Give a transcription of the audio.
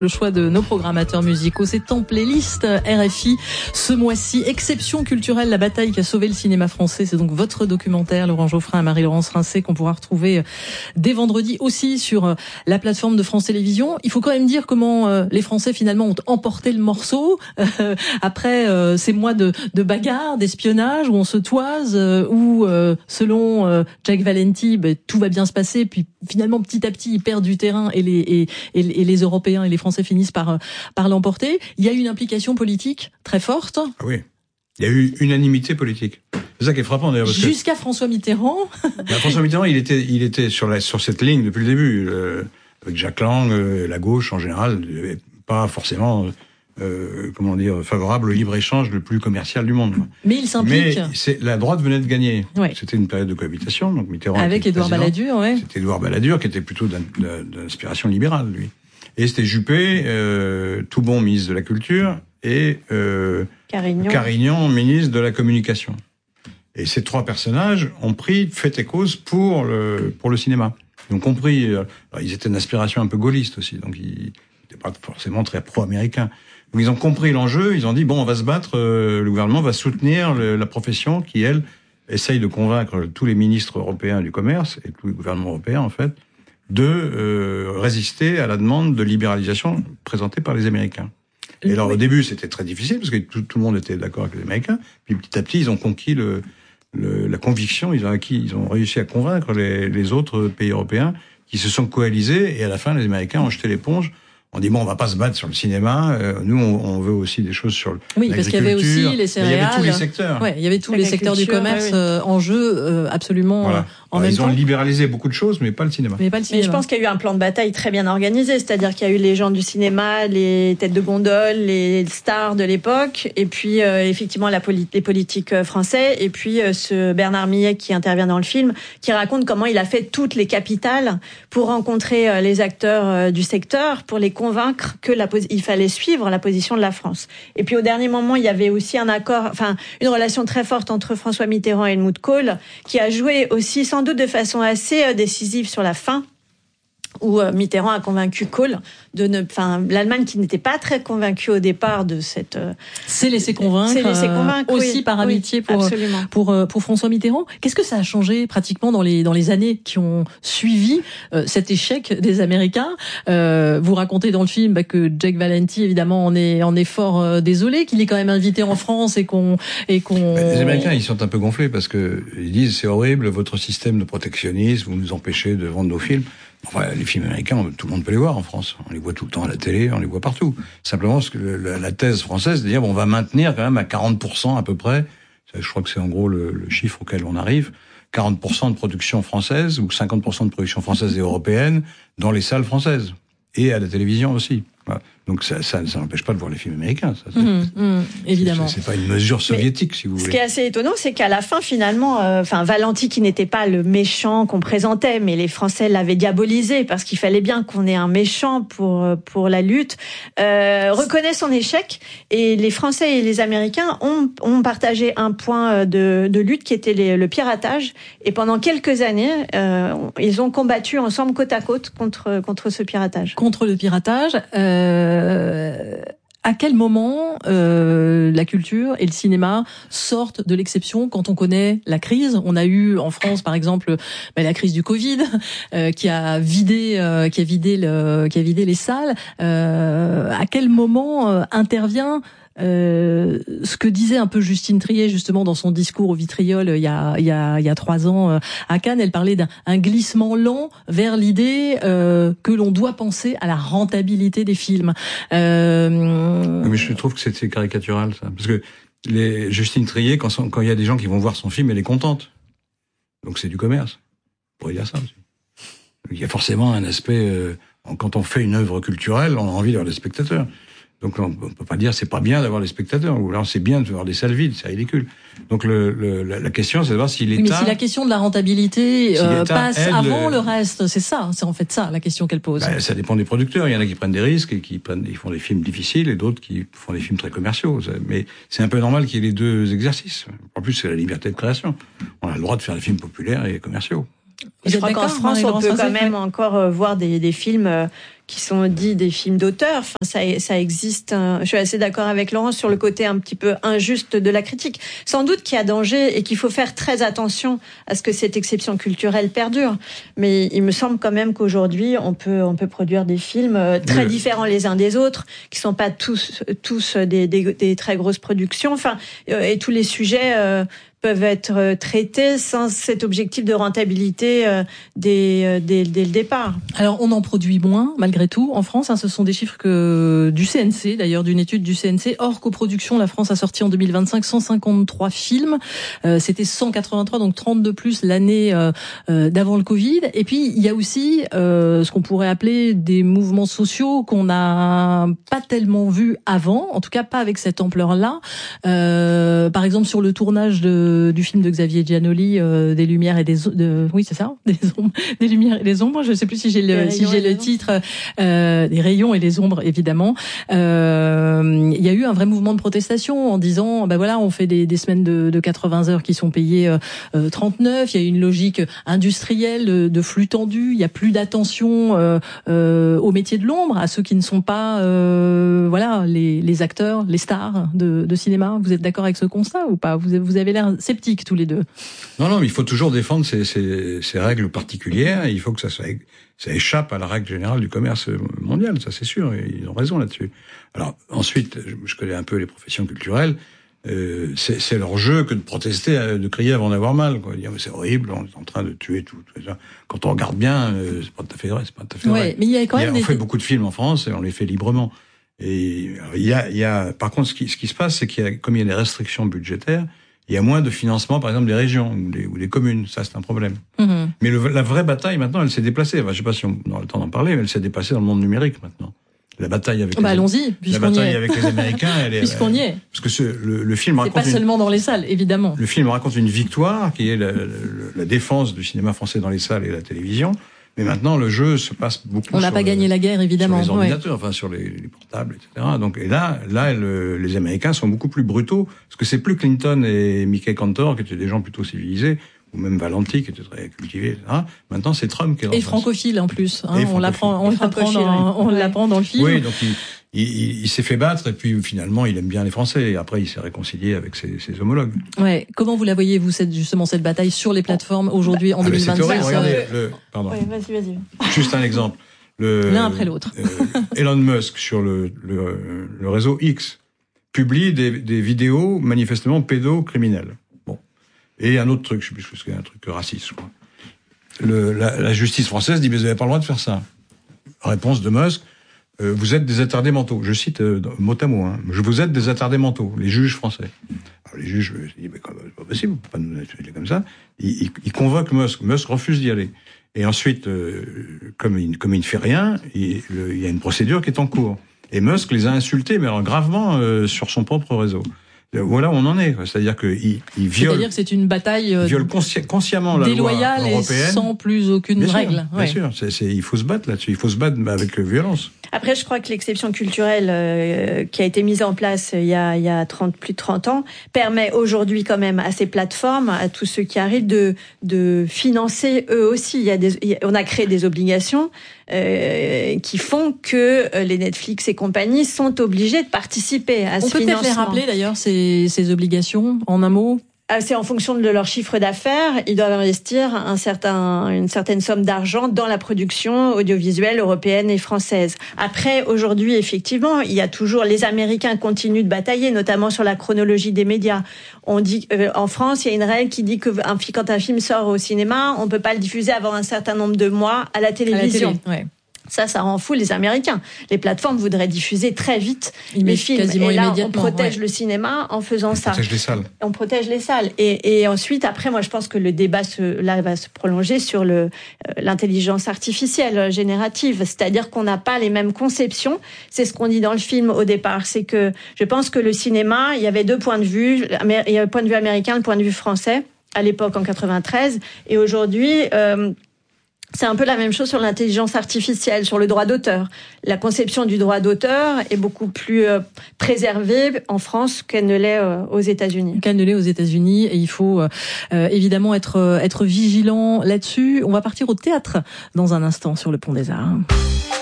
Le choix de nos programmateurs musicaux, c'est en playlist RFI ce mois-ci. Exception culturelle, la bataille qui a sauvé le cinéma français. C'est donc votre documentaire, Laurent Geoffrin et Marie-Laurence Rincé, qu'on pourra retrouver dès vendredi aussi sur la plateforme de France Télévisions. Il faut quand même dire comment les Français finalement ont emporté le morceau après ces mois de bagarre, d'espionnage, où on se toise, où selon Jack Valenti, tout va bien se passer, puis finalement petit à petit ils perdent du terrain et les Européens et les Français finissent par l'emporter. Il y a une implication politique très forte. Ah oui, il y a eu unanimité politique. C'est ça qui est frappant d'ailleurs. Jusqu'à François Mitterrand. François Mitterrand, il était sur cette ligne depuis le début, avec Jack Lang, la gauche en général, pas forcément favorable au libre-échange le plus commercial du monde. Mais il s'implique. Mais la droite venait de gagner. Ouais. C'était une période de cohabitation, donc Mitterrand avec Édouard Balladur, ouais. C'était Édouard Balladur qui était plutôt d'inspiration libérale, lui. Et c'était Juppé, tout bon ministre de la Culture, et Carignan, ministre de la Communication. Et ces trois personnages ont pris fait et cause pour le cinéma. Ils ont compris. Ils étaient d'inspiration un peu gaulliste aussi, donc ils n'étaient pas forcément très pro-américains. Donc ils ont compris l'enjeu. Ils ont dit on va se battre. Le gouvernement va soutenir la profession qui, elle, essaye de convaincre tous les ministres européens du commerce et tous les gouvernements européens en fait de résister à la demande de libéralisation présentée par les Américains. Et alors au début c'était très difficile parce que tout le monde était d'accord avec les Américains. Puis petit à petit ils ont conquis la conviction, ils ont réussi à convaincre les autres pays européens qui se sont coalisés et à la fin les Américains ont jeté l'éponge. On dit on va pas se battre sur le cinéma. Nous, on veut aussi des choses sur l'agriculture. Oui, parce qu'il y avait aussi les céréales. Il y avait tous les secteurs. Ouais, il y avait tous les secteurs du commerce en jeu absolument en même temps. Ils ont libéralisé beaucoup de choses, mais pas le cinéma. Mais je pense qu'il y a eu un plan de bataille très bien organisé, c'est-à-dire qu'il y a eu les gens du cinéma, les têtes de gondole, les stars de l'époque, et puis effectivement les politiques français, et puis ce Bernard Millet qui intervient dans le film, qui raconte comment il a fait toutes les capitales pour rencontrer les acteurs du secteur, pour les convaincre que il fallait suivre la position de la France. Et puis au dernier moment, il y avait aussi une relation très forte entre François Mitterrand et Helmut Kohl, qui a joué aussi sans doute de façon assez décisive sur la fin, où Mitterrand a convaincu Kohl l'Allemagne qui n'était pas très convaincue au départ de cette s'est laissé convaincre aussi oui, par amitié pour François Mitterrand. Qu'est-ce que ça a changé pratiquement dans les années qui ont suivi cet échec des Américains? Vous racontez dans le film que Jack Valenti évidemment en est fort désolé, qu'il est quand même invité en France et qu'on les Américains ils sont un peu gonflés parce que ils disent c'est horrible votre système de protectionnisme, vous nous empêchez de vendre nos films. Enfin, les films américains, tout le monde peut les voir en France. On les voit tout le temps à la télé, on les voit partout. Simplement, la thèse française, c'est de dire on va maintenir quand même à 40% à peu près, je crois que c'est en gros le chiffre auquel on arrive, 40% de production française ou 50% de production française et européenne dans les salles françaises et à la télévision aussi. Voilà. Donc ça n'empêche pas de voir les films américains. Ça, évidemment. C'est pas une mesure soviétique, si vous voulez. Ce qui est assez étonnant, c'est qu'à la fin, finalement, Valenti, qui n'était pas le méchant qu'on présentait, mais les Français l'avaient diabolisé parce qu'il fallait bien qu'on ait un méchant pour la lutte, reconnaît son échec. Et les Français et les Américains ont partagé un point de lutte qui était le piratage. Et pendant quelques années, ils ont combattu ensemble côte à côte contre ce piratage. Contre le piratage. À quel moment la culture et le cinéma sortent de l'exception quand on connaît la crise? On a eu en France, par exemple, la crise du Covid qui a vidé les salles. À quel moment intervient ce que disait un peu Justine Triet justement dans son discours au Vitriol il y a 3 ans à Cannes? Elle parlait d'un glissement lent vers l'idée que l'on doit penser à la rentabilité des films. Mais je trouve que c'est caricatural ça, parce que Justine Triet, quand il y a des gens qui vont voir son film, elle est contente. Donc c'est du commerce. On pourrait dire ça aussi. Il y a forcément un aspect quand on fait une œuvre culturelle, on a envie d'avoir des spectateurs. Donc on peut pas dire c'est pas bien d'avoir des spectateurs, ou alors c'est bien de voir des salles vides, c'est ridicule. Donc la question c'est de voir si l'État... Mais si la question de la rentabilité passe avant le reste, c'est en fait ça la question qu'elle pose. Ça dépend des producteurs, il y en a qui prennent des risques et ils font des films difficiles et d'autres qui font des films très commerciaux. Mais c'est un peu normal qu'il y ait les deux exercices. En plus c'est la liberté de création. On a le droit de faire des films populaires et commerciaux. Je crois qu'en France, on peut quand même encore voir des films qui sont dits des films d'auteur. Enfin, ça existe. Je suis assez d'accord avec Laurence sur le côté un petit peu injuste de la critique. Sans doute qu'il y a danger et qu'il faut faire très attention à ce que cette exception culturelle perdure. Mais il me semble quand même qu'aujourd'hui, on peut produire des films très différents les uns des autres, qui sont pas tous des très grosses productions. Enfin, et tous les sujets peuvent être traités sans cet objectif de rentabilité dès le départ. Alors, on en produit moins, malgré tout, en France. Ce sont des chiffres du CNC, d'ailleurs, d'une étude du CNC. Hors coproduction, la France a sorti en 2025 153 films. C'était 183, donc 30 de plus l'année d'avant le Covid. Et puis, il y a aussi ce qu'on pourrait appeler des mouvements sociaux qu'on n'a pas tellement vus avant, en tout cas pas avec cette ampleur-là. Par exemple, sur le tournage du film de Xavier Giannoli, des lumières et oui, c'est ça, des lumières et des ombres. Je sais plus si j'ai le titre, des rayons et les ombres, évidemment. Il y a eu un vrai mouvement de protestation en disant, voilà, on fait des semaines de 80 heures qui sont payées 39. Il y a une logique industrielle de flux tendu. Il y a plus d'attention aux métiers de l'ombre, à ceux qui ne sont pas, les acteurs, les stars de cinéma. Vous êtes d'accord avec ce constat ou pas? Vous avez l'air sceptiques tous les deux. Non, mais il faut toujours défendre ces règles particulières. Il faut que ça échappe à la règle générale du commerce mondial, ça c'est sûr. Ils ont raison là-dessus. Alors ensuite, je connais un peu les professions culturelles. C'est leur jeu que de protester, de crier avant d'avoir mal, quoi. Dire mais c'est horrible, on est en train de tuer tout ça. Quand on regarde bien, c'est pas tout à fait vrai. Mais il y a quand même on fait beaucoup de films en France et on les fait librement. Et il y a par contre ce qui se passe, c'est comme il y a des restrictions budgétaires, il y a moins de financement, par exemple, des régions ou des communes. Ça, c'est un problème. Mmh. Mais la vraie bataille, maintenant, elle s'est déplacée. Enfin, je sais pas si on aura le temps d'en parler, mais elle s'est déplacée dans le monde numérique, maintenant. La bataille avec allons-y, la bataille avec les Américains, puisqu'on y est. Parce que le film raconte... C'est pas seulement dans les salles, évidemment. Le film raconte une victoire, qui est la défense du cinéma français dans les salles et la télévision. Mais maintenant, le jeu se passe beaucoup. On n'a pas gagné la guerre, évidemment. Sur les ordinateurs, enfin sur les portables, etc. Donc, et là, les Américains sont beaucoup plus brutaux, parce que c'est plus Clinton et Mickey Cantor, qui étaient des gens plutôt civilisés, ou même Valenti, qui était très cultivé, etc. Maintenant, c'est Trump qui est... Et francophile, en plus. On l'apprend dans le film. Oui, donc il s'est fait battre, et puis finalement, il aime bien les Français, et après, il s'est réconcilié avec ses homologues. Ouais. Comment vous la voyez, vous, cette bataille sur les plateformes, aujourd'hui, en 2025? C'est horrible, regardez, pardon. Oui, vas-y. Juste un exemple. L'un après l'autre. Elon Musk, sur le réseau X, publie des vidéos manifestement pédocriminelles. Bon. Et un autre truc, je sais plus ce qu'il y a, un truc raciste, je crois. La justice française dit, mais vous n'avez pas le droit de faire ça. Réponse de Musk, vous êtes des attardés mentaux. Je cite mot à mot. Vous êtes des attardés mentaux, les juges français. Alors les juges, je dis, mais c'est pas possible, on peut pas nous tuer comme ça. Ils convoquent Musk. Musk refuse d'y aller. Et ensuite, comme il ne fait rien, il y a une procédure qui est en cours. Et Musk les a insultés, mais alors gravement, sur son propre réseau. Voilà où on en est. C'est-à-dire qu'il viole. C'est-à-dire que c'est une bataille viole consciemment la déloyale loi européenne. Et sans plus aucune règle. Bien sûr. Il faut se battre là-dessus. Il faut se battre avec violence. Après, je crois que l'exception culturelle qui a été mise en place il y a plus de 30 ans permet aujourd'hui quand même à ces plateformes, à tous ceux qui arrivent, de financer eux aussi. On a créé des obligations qui font que les Netflix et compagnie sont obligés de participer à ce financement. On peut peut-être les rappeler d'ailleurs, ces obligations, en un mot? C'est en fonction de leur chiffre d'affaires. Ils doivent investir une certaine somme d'argent dans la production audiovisuelle européenne et française. Après, aujourd'hui, effectivement, il y a toujours, les Américains continuent de batailler, notamment sur la chronologie des médias. On dit, en France, il y a une règle qui dit que quand un film sort au cinéma, on peut pas le diffuser avant un certain nombre de mois à la télévision. Ouais. Ça rend fou les Américains. Les plateformes voudraient diffuser très vite les films. Et là, on protège le cinéma en faisant ça. On protège les salles. On protège les salles. Et ensuite, après, moi, je pense que le débat va se prolonger sur l'intelligence artificielle générative. C'est-à-dire qu'on n'a pas les mêmes conceptions. C'est ce qu'on dit dans le film au départ. C'est que je pense que le cinéma, il y avait deux points de vue. Il y a le point de vue américain, le point de vue français, à l'époque, en 93. Et aujourd'hui... c'est un peu la même chose sur l'intelligence artificielle, sur le droit d'auteur. La conception du droit d'auteur est beaucoup plus préservée en France qu'elle ne l'est aux États-Unis. Et il faut évidemment être vigilant là-dessus. On va partir au théâtre dans un instant sur le Pont des Arts.